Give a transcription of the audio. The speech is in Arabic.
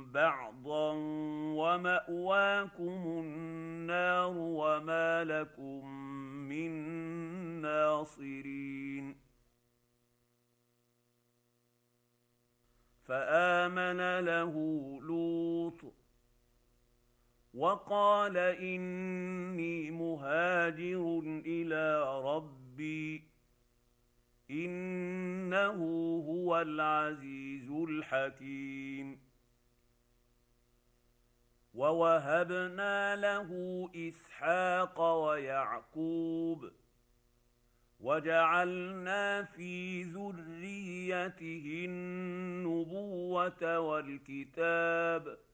بعضا ومأواكم النار وما لكم من ناصرين. فآمن له لوط وقال إني مهاجر إلى ربي إنه هو العزيز الحكيم. ووهبنا له إسحاق ويعقوب وجعلنا في ذريته النبوة والكتاب